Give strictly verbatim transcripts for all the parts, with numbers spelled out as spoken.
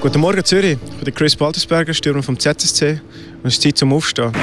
Guten Morgen Zürich, ich bin Chris Baltusberger, Stürmer vom Z S C und es ist Zeit zum Aufstehen.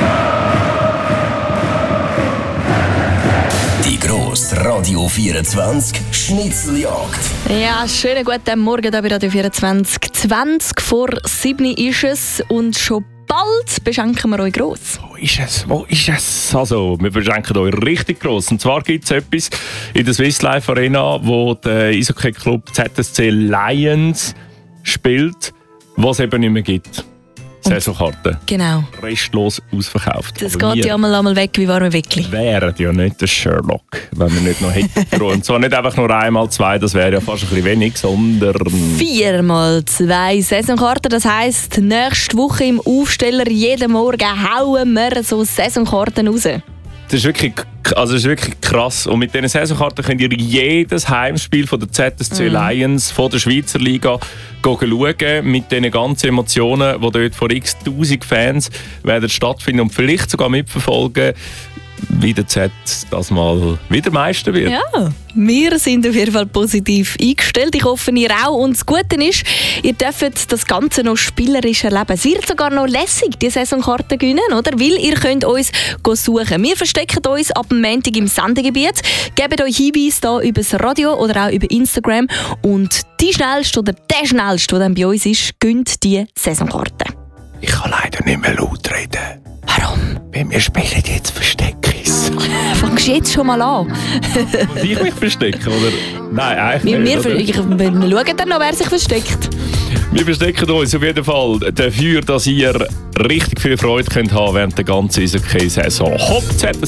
Die grosse Radio vierundzwanzig Schnitzeljagd. Ja, schönen guten Morgen hier bei Radio vierundzwanzig. zwanzig vor sieben ist es und schon bald beschenken wir euch gross. Wo ist es? Wo ist es? Also, wir beschenken euch richtig gross. Und zwar gibt es etwas in der Swiss Life Arena, wo der Eishockey-Club Z S C Lions spielt, was es eben nicht mehr gibt. Saisonkarten. Genau. Restlos ausverkauft. Das Aber geht ja einmal, einmal weg wie warme Weckli. Wären ja nicht der Sherlock, wenn wir nicht noch hätten. Und zwar nicht einfach nur einmal zwei, das wäre ja fast ein bisschen wenig, sondern... Viermal zwei Saisonkarten, das heisst, nächste Woche im Aufsteller jeden Morgen hauen wir so Saisonkarten raus. Das ist wirklich, also das ist wirklich krass. Und mit diesen Saisonkarten könnt ihr jedes Heimspiel von der Z S C mm. Lions, von der Schweizer Liga schauen. Mit diesen ganzen Emotionen, die dort von x tausend Fans werden stattfinden und vielleicht sogar mitverfolgen, wie der Z das mal wieder Meister wird. Ja, wir sind auf jeden Fall positiv eingestellt. Ich hoffe, ihr auch. Und das Gute ist, ihr dürft das Ganze noch spielerisch erleben. Es wird sogar noch lässig, die Saisonkarte gewinnen, oder? Weil ihr könnt uns suchen. Wir verstecken uns ab dem Montag im Sendegebiet. Gebt euch Hinweise hier über das Radio oder auch über Instagram. Und die Schnellste oder der Schnellste, der dann bei uns ist, gönnt die Saisonkarte. Ich kann leider nicht mehr laut reden. Warum? Weil wir spielen jetzt Versteckis. Fangst du jetzt schon mal an? Muss ich mich verstecken, oder? Nein, eigentlich wir, nicht. Wir, ich, wir schauen dann noch, wer sich versteckt. Wir verstecken uns auf jeden Fall dafür, dass ihr richtig viel Freude könnt haben während der ganzen Eishockey-Saison. Hopp, Z S